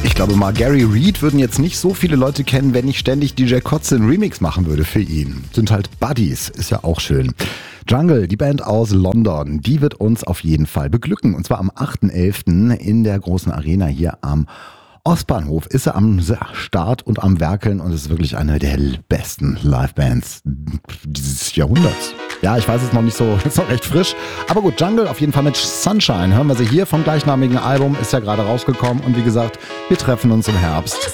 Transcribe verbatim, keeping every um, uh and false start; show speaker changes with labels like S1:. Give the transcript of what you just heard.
S1: Ich glaube mal, Gary Reed würden jetzt nicht so viele Leute kennen, wenn ich ständig D J Kotze einen Remix machen würde für ihn. Sind halt Buddies, ist ja auch schön. Jungle, die Band aus London, die wird uns auf jeden Fall beglücken. Und zwar am achten elften in der großen Arena hier am Ostbahnhof ist er am Start und am Werkeln und ist wirklich eine der besten Livebands dieses Jahrhunderts. Ja, ich weiß es noch nicht so, ist noch recht frisch. Aber gut, Jungle auf jeden Fall mit Sunshine. Hören wir sie hier vom gleichnamigen Album, ist ja gerade rausgekommen. Und wie gesagt, wir treffen uns im Herbst.